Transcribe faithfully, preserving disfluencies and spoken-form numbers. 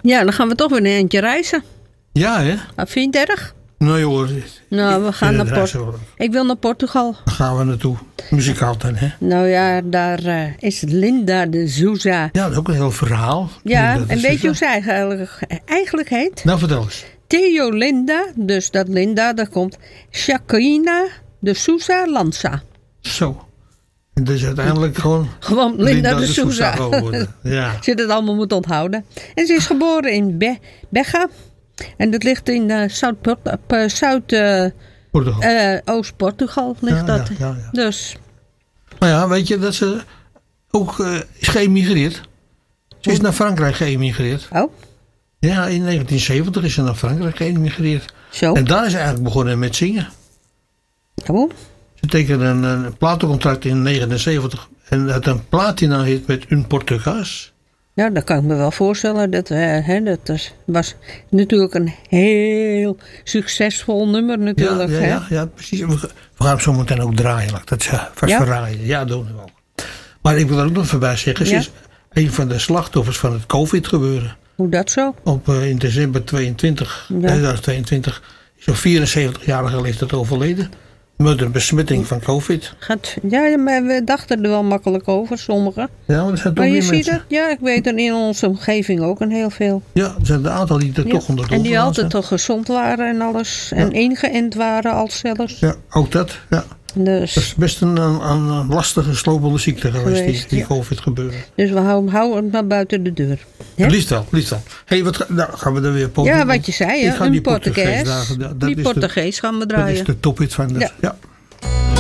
Ja, dan gaan we toch weer een eindje reizen. Ja, hè? Wat vind je het erg? Nou joh. Nou, we gaan naar Portugal. Ik wil naar Portugal. Daar gaan we naartoe. Muzikaal dan, hè? Nou ja, daar uh, is Linda de Souza. Ja, dat is ook een heel verhaal. Ja, en weet je hoe zij eigenlijk, eigenlijk heet? Nou, vertel eens. Theo Linda, dus dat Linda, daar komt Jacqueline de Souza Lanza. Zo. En dus uiteindelijk gewoon... Gewoon Linda, Linda de, de Souza. geworden. Ja. Als je het allemaal moet onthouden. En ze is geboren in Be- Beja. En dat ligt in uh, Zuid-Portugal. Uh, Zuid, uh, Portugal. Uh, Oost-Portugal ligt ja, dat. Ja, ja, ja. Dus. Maar ja, weet je dat ze ook uh, is geëmigreerd. Ze is naar Frankrijk geëmigreerd. Oh. Ja, in negentien zeventig is ze naar Frankrijk geëmigreerd. Zo. En daar is ze eigenlijk begonnen met zingen. Oh. Ze tekende een, een platencontract in negenenzeventig. En dat een platina hit met Un Portugues. Ja, dat kan ik me wel voorstellen. Dat, uh, hè, dat was natuurlijk een heel succesvol nummer natuurlijk. Ja, ja, hè? ja, ja precies. We, we gaan hem zo meteen ook draaien. Dat is vast ja? verraaien. Ja, doen we wel. Maar ik wil er ook nog voorbij zeggen. Ze ja? is een van de slachtoffers van het COVID gebeuren. Hoe dat zo? Op, uh, in december tweeëntwintig, ja. tweeduizend tweeëntwintig is op vierenzeventigjarige leeftijd overleden. Met een besmetting van COVID. Gaat, ja, maar we dachten er wel makkelijk over, sommigen. Ja, maar er zijn toch maar je meer ziet mensen. het, ja, ik weet er in onze omgeving ook een heel veel. Ja, er zijn een aantal die er ja. toch onder de En die altijd zijn. toch gezond waren en alles. En ja. ingeënt waren al zelfs. Ja, ook dat. Ja. Dus. Dat is best een, een, een lastige, slopende ziekte geweest, geweest die, die ja. COVID gebeurde. Dus we houden, houden het maar buiten de deur. He? Liefst wel, liefst wel. Hé, hey, wat nou, gaan we er weer poten? Ja, wat je zei, hè? Een Portugees. Portugees die Portugees gaan we draaien. Dat is de tophit van de... Ja. ja.